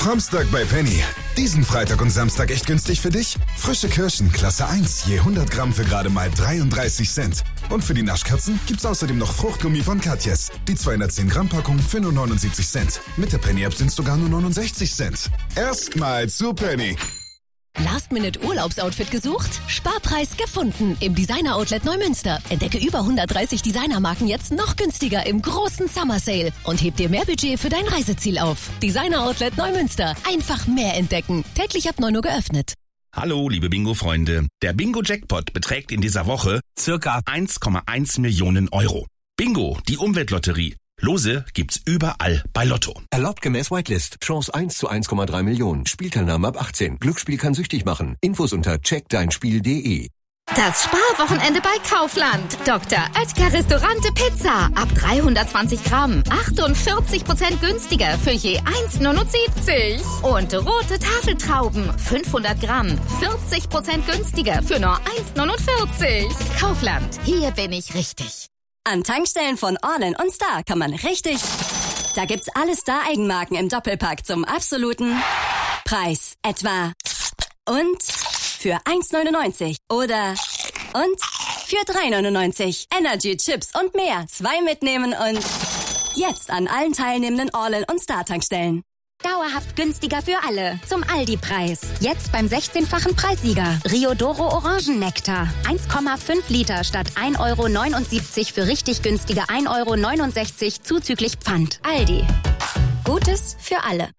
Samstag bei Penny. Diesen Freitag und Samstag echt günstig für dich? Frische Kirschen, Klasse 1, je 100 Gramm für gerade mal 33 Cent. Und für die Naschkatzen gibt's außerdem noch Fruchtgummi von Katjes. Die 210 Gramm Packung für nur 79 Cent. Mit der Penny-App sind's sogar nur 69 Cent. Erstmal zu Penny. Last-Minute-Urlaubsoutfit gesucht? Sparpreis gefunden im Designer-Outlet Neumünster. Entdecke über 130 Designermarken jetzt noch günstiger im großen Summer Sale und heb dir mehr Budget für dein Reiseziel auf. Designer-Outlet Neumünster. Einfach mehr entdecken. Täglich ab 9 Uhr geöffnet. Hallo, liebe Bingo-Freunde. Der Bingo-Jackpot beträgt in dieser Woche circa 1,1 Millionen Euro. Bingo, die Umweltlotterie. Lose gibt's überall bei Lotto. Erlaubt gemäß Whitelist. Chance 1 zu 1,3 Millionen. Spielteilnahme ab 18. Glücksspiel kann süchtig machen. Infos unter checkdeinspiel.de. Das Sparwochenende bei Kaufland. Dr. Oetker Restaurante Pizza. Ab 320 Gramm. 48% günstiger für je 1,79. Und rote Tafeltrauben. 500 Gramm. 40% günstiger für nur 1,49. Kaufland. Hier bin ich richtig. An Tankstellen von Orlen und Star kann man richtig... Da gibt's alle Star-Eigenmarken im Doppelpack zum absoluten Preis. Etwa und für 1,99 oder und für 3,99. Energy, Chips und mehr. 2 mitnehmen und jetzt an allen teilnehmenden Orlen und Star Tankstellen. Dauerhaft günstiger für alle. Zum Aldi-Preis. Jetzt beim 16-fachen Preissieger. Riodoro Orangennektar. 1,5 Liter statt 1,79 € für richtig günstige 1,69 € zuzüglich Pfand. Aldi. Gutes für alle.